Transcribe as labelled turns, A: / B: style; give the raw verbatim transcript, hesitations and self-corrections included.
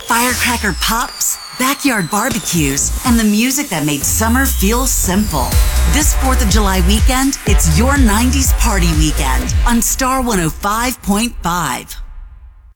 A: firecracker pops, backyard barbecues, and the music that made summer feel simple. This fourth of July weekend, it's your nineties party weekend on Star one oh five point five.